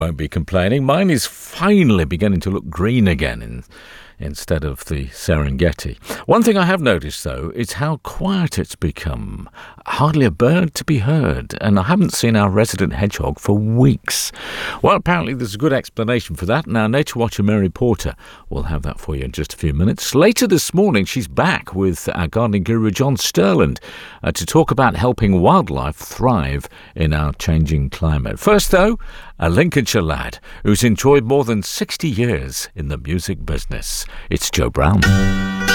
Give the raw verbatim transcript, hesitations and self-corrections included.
Won't be complaining. Mine is finally beginning to look green again in, instead of the Serengeti. One thing I have noticed, though, is how quiet it's become. Hardly a bird to be heard, and I haven't seen our resident hedgehog for weeks. Well, apparently there's a good explanation for that, and our nature watcher Mary Porter will have that for you in just a few minutes. Later this morning, she's back with our gardening guru John Sterland uh, to talk about helping wildlife thrive in our changing climate. First, though, a Lincolnshire lad who's enjoyed more than sixty years in the music business. It's Joe Brown.